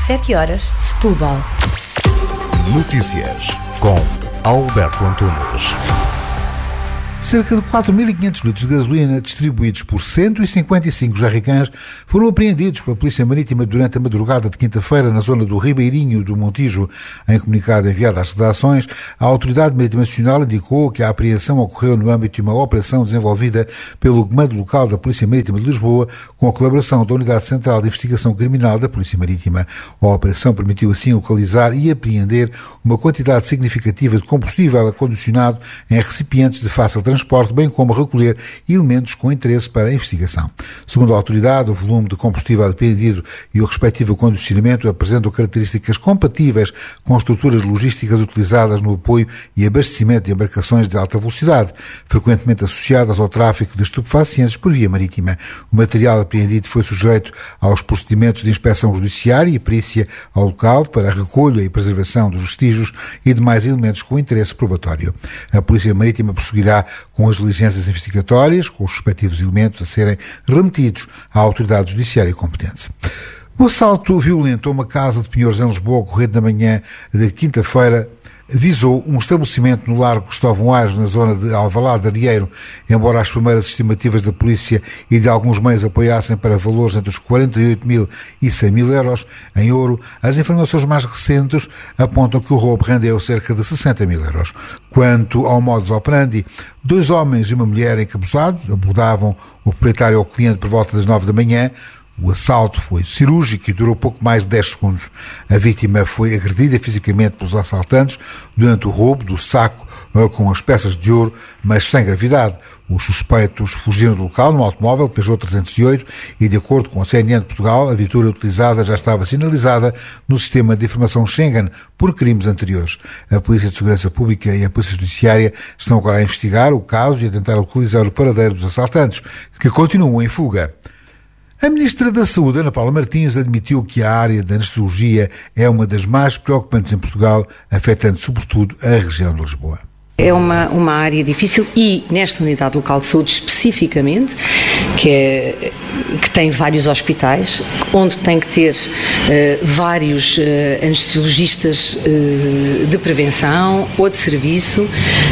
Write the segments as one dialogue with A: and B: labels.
A: 7h, Setúbal.
B: Notícias com Alberto Antunes.
C: Cerca de 4.500 litros de gasolina distribuídos por 155 jerrycans foram apreendidos pela Polícia Marítima durante a madrugada de quinta-feira na zona do Ribeirinho do Montijo. Em comunicado enviado às redações, a Autoridade Marítima Nacional indicou que a apreensão ocorreu no âmbito de uma operação desenvolvida pelo Comando Local da Polícia Marítima de Lisboa com a colaboração da Unidade Central de Investigação Criminal da Polícia Marítima. A operação permitiu assim localizar e apreender uma quantidade significativa de combustível acondicionado em recipientes de fácil transporte, bem como recolher elementos com interesse para a investigação. Segundo a autoridade, o volume de combustível apreendido e o respectivo acondicionamento apresentam características compatíveis com estruturas logísticas utilizadas no apoio e abastecimento de embarcações de alta velocidade, frequentemente associadas ao tráfico de estupefacientes por via marítima. O material apreendido foi sujeito aos procedimentos de inspeção judiciária e perícia ao local para a recolha e preservação dos vestígios e demais elementos com interesse probatório. A Polícia Marítima prosseguirá com as diligências investigatórias, com os respectivos elementos a serem remetidos à autoridade judiciária competente. O assalto violento a uma casa de Pinheiros em Lisboa, ocorrido na manhã de quinta-feira, visou um estabelecimento no Largo Cristóvão Aires, na zona de Alvalade de Arieiro. Embora as primeiras estimativas da polícia e de alguns meios apoiassem para valores entre os 48.000 e 100.000 euros em ouro, as informações mais recentes apontam que o roubo rendeu cerca de 60.000 euros. Quanto ao modus operandi, 2 homens e uma mulher encapuzados abordavam o proprietário ou cliente por volta das 9 da manhã. O assalto foi cirúrgico e durou pouco mais de 10 segundos. A vítima foi agredida fisicamente pelos assaltantes durante o roubo do saco com as peças de ouro, mas sem gravidade. Os suspeitos fugiram do local num automóvel Peugeot 308 e, de acordo com a CNN de Portugal, a viatura utilizada já estava sinalizada no sistema de informação Schengen por crimes anteriores. A Polícia de Segurança Pública e a Polícia Judiciária estão agora a investigar o caso e a tentar localizar o paradeiro dos assaltantes, que continuam em fuga. A Ministra da Saúde, Ana Paula Martins, admitiu que a área da anestesiologia é uma das mais preocupantes em Portugal, afetando sobretudo a região de Lisboa.
D: É uma área difícil e, nesta unidade local de saúde especificamente, que tem vários hospitais, onde tem que ter vários anestesiologistas de prevenção ou de serviço,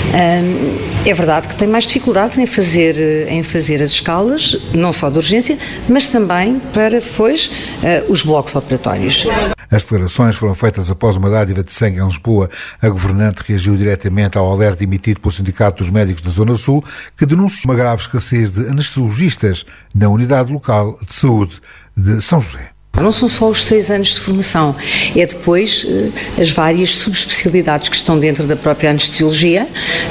D: é verdade que tem mais dificuldades em fazer as escalas, não só de urgência, mas também para depois os blocos operatórios.
C: As declarações foram feitas após uma dádiva de sangue em Lisboa. A governante reagiu diretamente ao alerta emitido pelo Sindicato dos Médicos da Zona Sul, que denunciou uma grave escassez de anestesiologistas na Unidade Local de Saúde de São José.
D: Não são só os 6 anos de formação, é depois as várias subespecialidades que estão dentro da própria anestesiologia,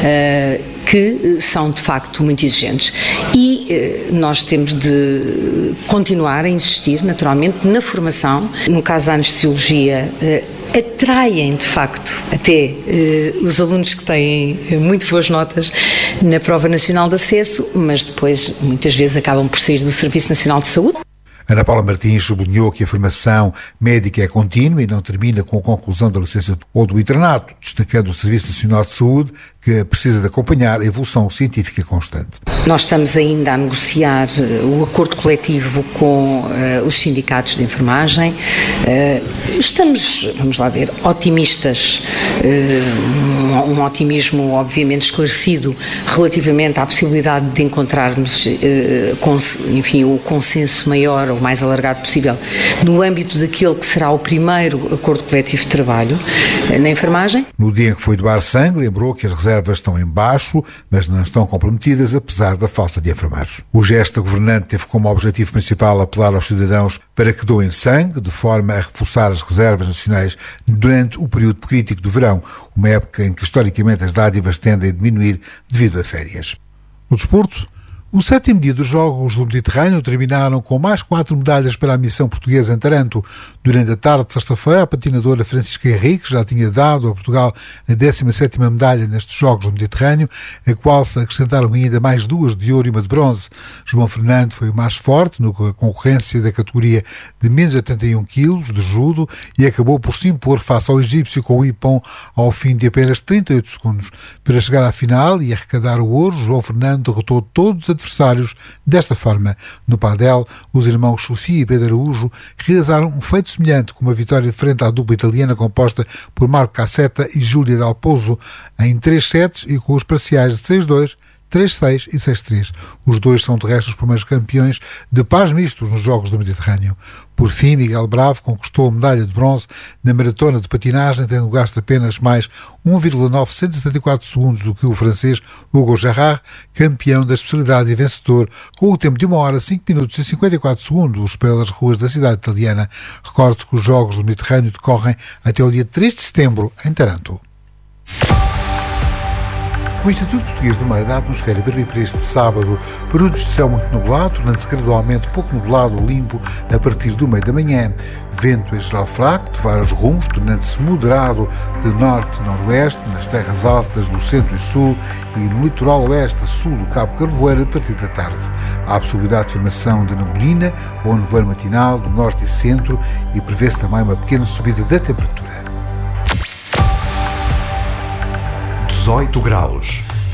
D: que são de facto muito exigentes. E nós temos de continuar a insistir, naturalmente, na formação. No caso da anestesiologia, atraem, de facto, até os alunos que têm muito boas notas na Prova Nacional de Acesso, mas depois, muitas vezes, acabam por sair do Serviço Nacional de Saúde.
C: Ana Paula Martins sublinhou que a formação médica é contínua e não termina com a conclusão da licença ou do internato, destacando o Serviço Nacional de Saúde, que precisa de acompanhar a evolução científica constante.
D: Nós estamos ainda a negociar o acordo coletivo com os sindicatos de enfermagem. Estamos, vamos lá ver, otimistas, um otimismo obviamente esclarecido relativamente à possibilidade de encontrarmos, o consenso maior, o mais alargado possível, no âmbito daquele que será o primeiro acordo coletivo de trabalho na enfermagem.
C: No dia em que foi doar sangue, lembrou que as reservas estão em baixo, mas não estão comprometidas, apesar da falta de enfermeiros. O gesto da governante teve como objetivo principal apelar aos cidadãos para que doem sangue, de forma a reforçar as reservas nacionais durante o período crítico do verão, uma época em que historicamente as dádivas tendem a diminuir devido a férias. No desporto, o 7º dia dos Jogos do Mediterrâneo terminaram com mais 4 medalhas para a missão portuguesa em Taranto. Durante a tarde de sexta-feira, a patinadora Francisca Henrique já tinha dado a Portugal a 17ª medalha nestes Jogos do Mediterrâneo, a qual se acrescentaram ainda mais 2 de ouro e uma de bronze. João Fernando foi o mais forte na concorrência da categoria de menos 81 kg de judo e acabou por se impor face ao egípcio com o Ipon ao fim de apenas 38 segundos. Para chegar à final e arrecadar o ouro, João Fernando derrotou todos os adversários desta forma. No padel, os irmãos Sofia e Pedro Araújo realizaram um feito semelhante com uma vitória frente à dupla italiana composta por Marco Cassetta e Júlia Dal Pozzo em 3 sets e com os parciais de 6-2, 3-6 e 6-3. Os dois são de resto os primeiros campeões de pares mistos nos Jogos do Mediterrâneo. Por fim, Miguel Bravo conquistou a medalha de bronze na maratona de patinagem, tendo gasto apenas mais 1,974 segundos do que o francês Hugo Gerard, campeão da especialidade e vencedor, com o tempo de 1 hora, 5 minutos e 54 segundos pelas ruas da cidade italiana. Recorde-se que os Jogos do Mediterrâneo decorrem até o dia 3 de setembro, em Taranto. O Instituto Português do Mar e da Atmosfera prevê para este sábado períodos de céu muito nublado, tornando-se gradualmente pouco nublado ou limpo a partir do meio da manhã. Vento em geral fraco, de vários rumos, tornando-se moderado de norte-noroeste, nas terras altas do centro e sul e no litoral oeste a sul do Cabo Carvoeiro a partir da tarde. Há a possibilidade de formação de neblina ou nevoeiro matinal do norte e centro e prevê-se também uma pequena subida da temperatura.
B: 18 graus.